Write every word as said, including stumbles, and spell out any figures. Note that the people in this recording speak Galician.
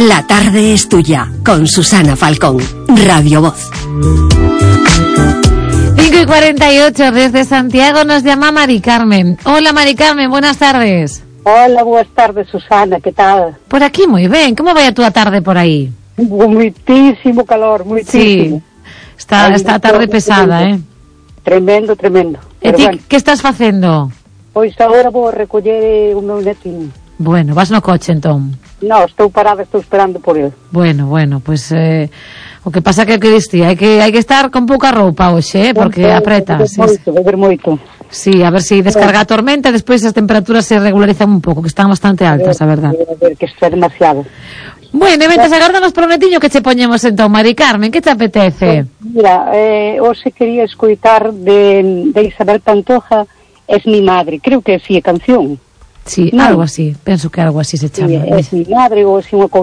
La tarde es tuya, con Susana Falcón, Radio Voz. cinco y cuarenta y ocho, desde Santiago nos llama Mari Carmen. Hola Mari Carmen, buenas tardes. Hola, buenas tardes, Susana, ¿qué tal? Por aquí muy bien, ¿cómo vaya tu tarde por ahí? Muitísimo calor, muitísimo. Sí, está, está tarde pesada, tremendo, eh? Tremendo, tremendo. E ti, bueno, que estás facendo? Pois agora vou recoller o meu netinho. Bueno, vas no coche entón. No, estou parada, estou esperando por ele. Bueno, bueno, pues eh, o que pasa que que diste, hai que hai que estar con pouca roupa hoxe, eh, porque Beber apreta. Sí, moito, beber moito. sí, a ver si descarga a tormenta, despois as temperaturas se regularizan un pouco, que están bastante altas, a verdad. A ver, que isto é demasiado. Bueno, e ventas agárdanos por un netiño que che poñemos entón, Mari Carmen, que te apetece? Mira, eh, hoxe quería escoitar de, de Isabel Pantoja, Es mi madre, creo que é así a canción. Sí, No. algo así, penso que algo así se chama. Sí, Es mi madre, ou así unha cousa